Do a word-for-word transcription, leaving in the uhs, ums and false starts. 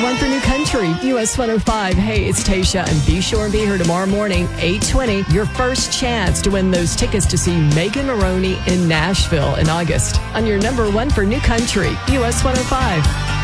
one for New Country, U S one oh five. Hey, it's Tasha, and be sure and be here tomorrow morning, eight twenty. Your first chance to win those tickets to see Megan Maroney in Nashville in August on your number one for New Country, U S one oh five.